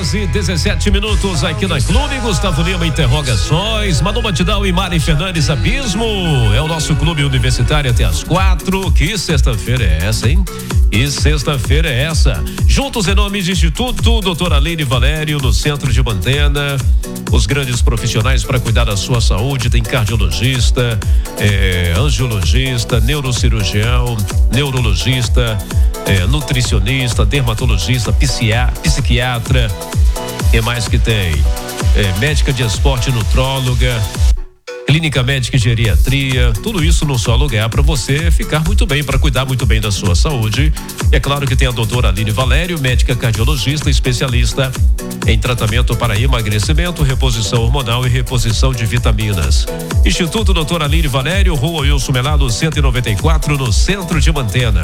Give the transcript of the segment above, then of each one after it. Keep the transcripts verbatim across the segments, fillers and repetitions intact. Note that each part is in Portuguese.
horas e dezessete minutos aqui na Clube Gustavo Lima Interrogações, Manu Batidão e Mari Fernandes Abismo. É o nosso clube universitário até as quatro. Que sexta-feira é essa, hein? E sexta-feira é essa. Juntos em nome de Instituto Doutora Aline Valério, no centro de Mantena. Os grandes profissionais para cuidar da sua saúde, tem cardiologista, é, angiologista, neurocirurgião, neurologista, é, nutricionista, dermatologista, psiquiatra. O que mais que tem? É, médica de esporte, nutróloga, clínica médica e geriatria, tudo isso num só lugar para você ficar muito bem, para cuidar muito bem da sua saúde. E é claro que tem a doutora Aline Valério, médica cardiologista, especialista em tratamento para emagrecimento, reposição hormonal e reposição de vitaminas. Instituto Doutora Aline Valério, Rua Wilson Melado, cento e noventa e quatro, no centro de Mantena.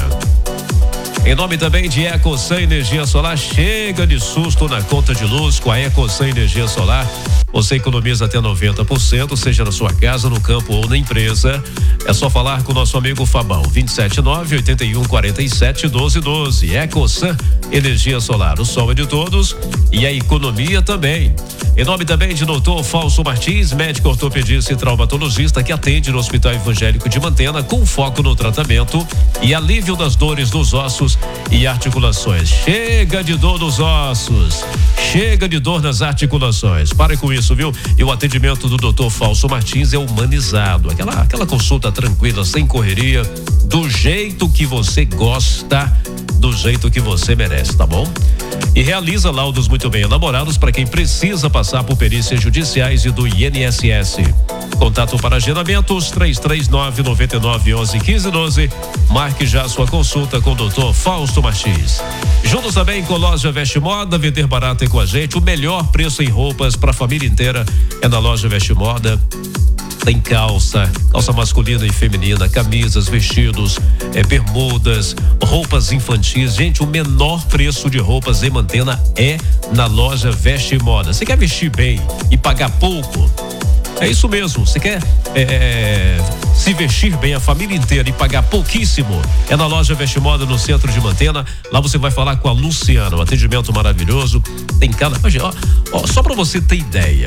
Em nome também de Ecosan Energia Solar, chega de susto na conta de luz com a Ecosan Energia Solar. Você economiza até noventa por cento, seja na sua casa, no campo ou na empresa. É só falar com o nosso amigo Fabão, vinte e sete nove, oitenta e um, quarenta e sete, doze, doze. Ecosan Energia Solar, o sol é de todos e a economia também. Em nome também de doutor Fausto Martins, médico ortopedista e traumatologista que atende no Hospital Evangélico de Mantena com foco no tratamento e alívio das dores dos ossos e articulações. Chega de dor nos ossos, chega de dor nas articulações. Pare com isso, viu? E o atendimento do doutor Fausto Martins é humanizado, aquela, aquela consulta tranquila, sem correria, do jeito que você gosta, do jeito que você merece, tá bom? E realiza laudos muito bem elaborados para quem precisa passar por perícias judiciais e do I N S S. Contato para agendamentos três três nove, nove nove, onze, quinze, doze. Marque já sua consulta com o doutor Fausto Martins. Juntos também com Loja Veste Moda, vender barato é com a gente. O melhor preço em roupas para a família inteira é na Loja Veste Moda. Tem calça, calça masculina e feminina, camisas, vestidos, é, bermudas, roupas infantis. Gente, o menor preço de roupas em Mantena é na Loja Veste Moda. Você quer vestir bem e pagar pouco? É isso mesmo, você quer é, se vestir bem a família inteira e pagar pouquíssimo? É na Loja Veste Moda, no centro de Mantena. Lá você vai falar com a Luciana, um atendimento maravilhoso. Tem cada... Ó, ó, só pra você ter ideia,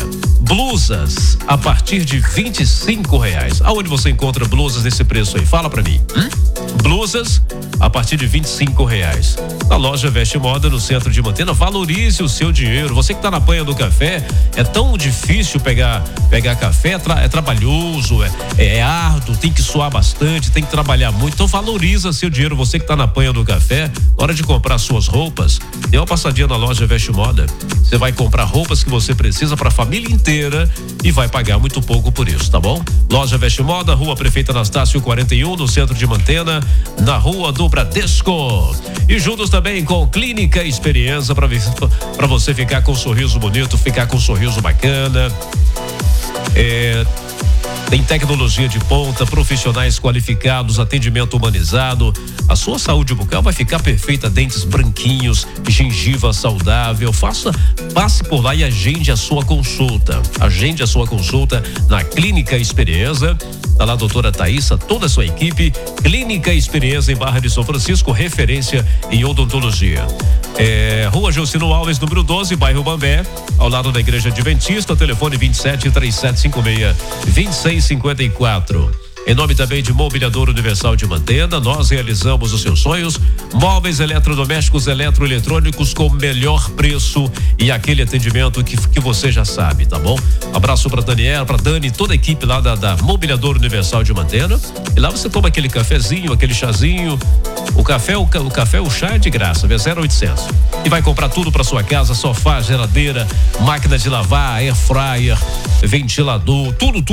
blusas a partir de vinte e cinco reais. Aonde você encontra blusas nesse preço aí? Fala pra mim. Hum? Blusas a partir de vinte e cinco reais. Na Loja Veste Moda, no centro de Mantena. Valorize o seu dinheiro. Você que tá na panha do café, é tão difícil pegar, pegar café, é, tra, é trabalhoso, é, é árduo, tem que suar bastante, tem que trabalhar muito. Então valoriza seu dinheiro. Você que tá na panha do café, na hora de comprar suas roupas, dê uma passadinha na Loja Veste Moda. Você vai comprar roupas que você precisa para a família inteira e vai pagar muito pouco por isso, tá bom? Loja Veste Moda, Rua Prefeito Anastácio quarenta e um, no centro de Mantena, na Rua do Bradesco. E juntos também com Clínica Experiência, para para você ficar com um sorriso bonito, ficar com um sorriso bacana. É, tem tecnologia de ponta, profissionais qualificados, atendimento humanizado. A sua saúde bucal vai ficar perfeita, dentes branquinhos, gengiva saudável. Faça, passe por lá e agende a sua consulta. Agende a sua consulta na Clínica Experiência. Tá lá a doutora Thaísa, toda a sua equipe. Clínica Experiência em Barra de São Francisco, referência em odontologia. É, Rua Josino Alves, número doze, bairro Bambé, ao lado da Igreja Adventista. Telefone vinte e sete, trinta e sete cinquenta e seis, vinte e seis cinquenta e quatro. Em nome também de Mobiliador Universal de Mantena, nós realizamos os seus sonhos. Móveis eletrodomésticos, eletroeletrônicos com melhor preço e aquele atendimento que, que você já sabe, tá bom? Um abraço pra Daniela, pra Dani, toda a equipe lá da, da Mobiliador Universal de Mantena. E lá você toma aquele cafezinho, aquele chazinho. O café, o, o café, o chá é de graça, é zero oitocentos. E vai comprar tudo pra sua casa: sofá, geladeira, máquina de lavar, air fryer, ventilador, tudo, tudo.